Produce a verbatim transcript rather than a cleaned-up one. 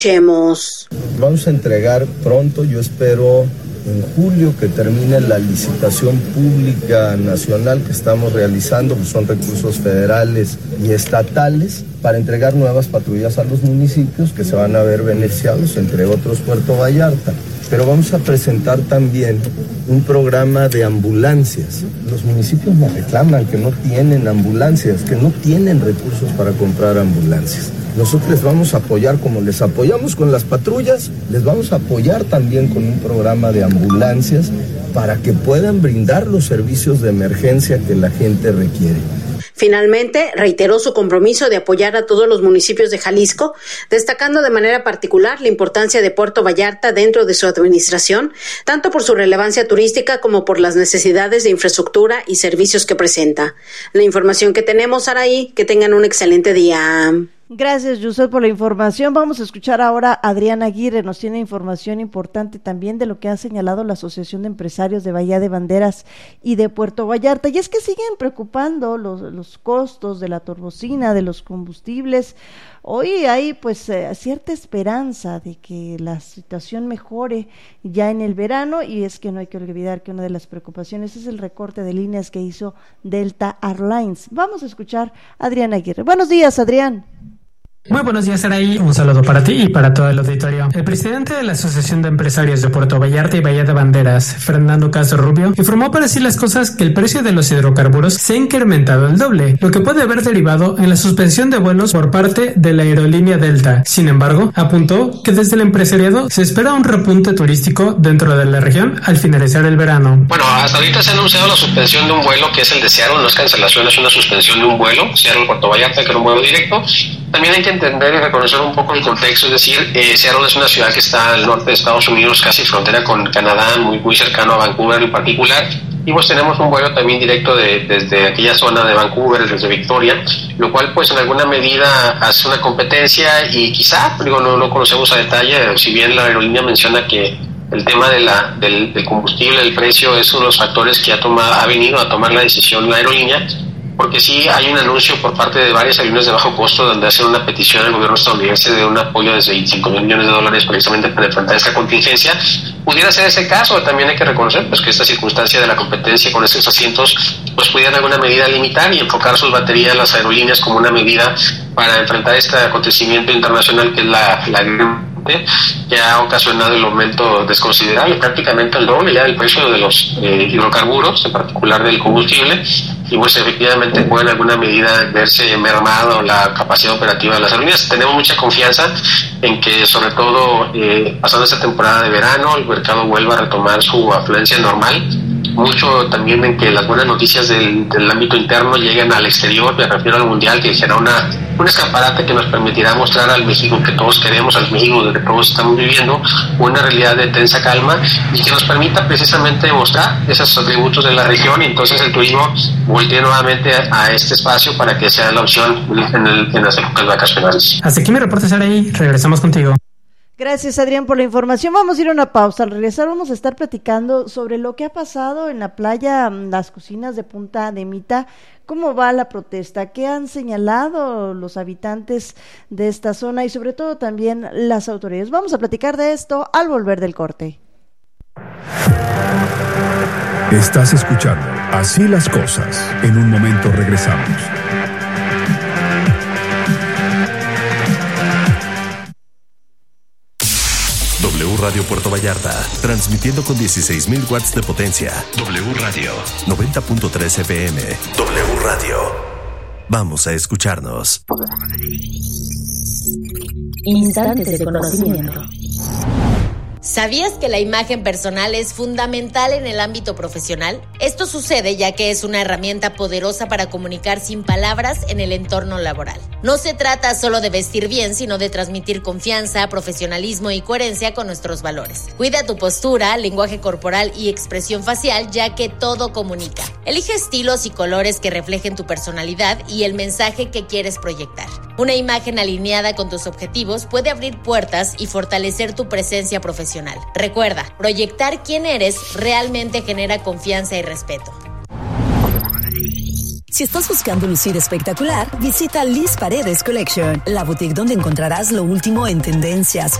Vamos a entregar pronto, yo espero en julio, que termine la licitación pública nacional que estamos realizando, que son recursos federales y estatales, para entregar nuevas patrullas a los municipios que se van a ver beneficiados, entre otros Puerto Vallarta. Pero vamos a presentar también un programa de ambulancias. Los municipios me reclaman que no tienen ambulancias, que no tienen recursos para comprar ambulancias. Nosotros les vamos a apoyar como les apoyamos con las patrullas, les vamos a apoyar también con un programa de ambulancias para que puedan brindar los servicios de emergencia que la gente requiere. Finalmente, reiteró su compromiso de apoyar a todos los municipios de Jalisco, destacando de manera particular la importancia de Puerto Vallarta dentro de su administración, tanto por su relevancia turística como por las necesidades de infraestructura y servicios que presenta. La información que tenemos, Araí, que tengan un excelente día. Gracias, Yusel, por la información. Vamos a escuchar ahora a Adrián Aguirre. Nos tiene información importante también de lo que ha señalado la Asociación de Empresarios de Bahía de Banderas y de Puerto Vallarta. Y es que siguen preocupando los, los costos de la turbocina, de los combustibles. Hoy hay pues eh, cierta esperanza de que la situación mejore ya en el verano, y es que no hay que olvidar que una de las preocupaciones es el recorte de líneas que hizo Delta Airlines. Vamos a escuchar a Adrián Aguirre. Buenos días, Adrián. Muy buenos días, Araí. Un saludo para ti y para todo el auditorio. El presidente de la Asociación de Empresarios de Puerto Vallarta y Bahía de Banderas, Fernando Caso Rubio, informó para decir las cosas que el precio de los hidrocarburos se ha incrementado el doble, lo que puede haber derivado en la suspensión de vuelos por parte de la aerolínea Delta. Sin embargo, apuntó que desde el empresariado se espera un repunte turístico dentro de la región al finalizar el verano. Bueno, hasta ahorita se ha anunciado la suspensión de un vuelo que es el de Seattle, no es cancelación, es una suspensión de un vuelo, Seattle-Puerto Vallarta, que era un vuelo directo. También hay que entender y reconocer un poco el contexto, es decir, eh, Seattle es una ciudad que está al norte de Estados Unidos, casi frontera con Canadá, muy muy cercano a Vancouver en particular, y pues tenemos un vuelo también directo de, desde aquella zona de Vancouver, desde Victoria, lo cual pues en alguna medida hace una competencia y quizá, digo, no lo conocemos a detalle, si bien la aerolínea menciona que el tema de la, del, del combustible, el precio, es uno de los factores que ha, tomado, ha venido a tomar la decisión la aerolínea, porque sí hay un anuncio por parte de varias aerolíneas de bajo costo donde hacen una petición al gobierno estadounidense de un apoyo de veinticinco mil millones de dólares precisamente para enfrentar esta contingencia. Pudiera ser ese caso, también hay que reconocer pues que esta circunstancia de la competencia con estos asientos pues pudiera en alguna medida limitar y enfocar sus baterías las aerolíneas como una medida para enfrentar este acontecimiento internacional que es la, la que ha ocasionado el aumento desconsiderable, prácticamente el doble ya del precio de los eh, hidrocarburos, en particular del combustible, y pues efectivamente puede en alguna medida verse mermado la capacidad operativa de las aerolíneas. Tenemos mucha confianza en que, sobre todo eh, pasando esta temporada de verano, el mercado vuelva a retomar su afluencia normal. Mucho también en que las buenas noticias del, del ámbito interno lleguen al exterior, me refiero al mundial, que será una, un escaparate que nos permitirá mostrar al México que todos queremos, al México que todos estamos viviendo, una realidad de tensa calma y que nos permita precisamente mostrar esos atributos de la región, y entonces el turismo voltee nuevamente a, a este espacio para que sea la opción en, el, en las épocas vacacionales. Hasta aquí mi reporte, Saraí. Regresamos contigo. Gracias, Adrián, por la información. Vamos a ir a una pausa. Al regresar vamos a estar platicando sobre lo que ha pasado en la playa Las Cocinas de Punta de Mita. ¿Cómo va la protesta? ¿Qué han señalado los habitantes de esta zona y sobre todo también las autoridades? Vamos a platicar de esto al volver del corte. Estás escuchando Así las Cosas. En un momento regresamos. W Radio Puerto Vallarta, transmitiendo con dieciséis mil watts de potencia. W Radio, noventa punto tres F M. W Radio. Vamos a escucharnos. Instantes de conocimiento. ¿Sabías que la imagen personal es fundamental en el ámbito profesional? Esto sucede ya que es una herramienta poderosa para comunicar sin palabras en el entorno laboral. No se trata solo de vestir bien, sino de transmitir confianza, profesionalismo y coherencia con nuestros valores. Cuida tu postura, lenguaje corporal y expresión facial, ya que todo comunica. Elige estilos y colores que reflejen tu personalidad y el mensaje que quieres proyectar. Una imagen alineada con tus objetivos puede abrir puertas y fortalecer tu presencia profesional. Recuerda, proyectar quién eres realmente genera confianza y respeto. Si estás buscando lucir espectacular, visita Liz Paredes Collection, la boutique donde encontrarás lo último en tendencias,